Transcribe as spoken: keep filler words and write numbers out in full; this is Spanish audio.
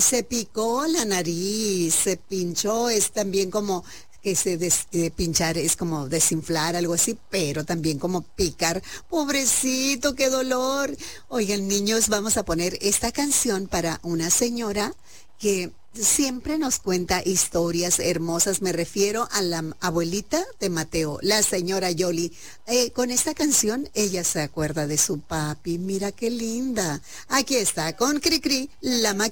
se picó la nariz, se pinchó, es también como que se des, eh, pinchar es como desinflar, algo así, pero también como picar. Pobrecito, qué dolor. Oigan, niños, vamos a poner esta canción para una señora que siempre nos cuenta historias hermosas. Me refiero a la abuelita de Mateo, la señora Yoli. Eh, con esta canción ella se acuerda de su papi. Mira qué linda. Aquí está, con Cricri, la máquina.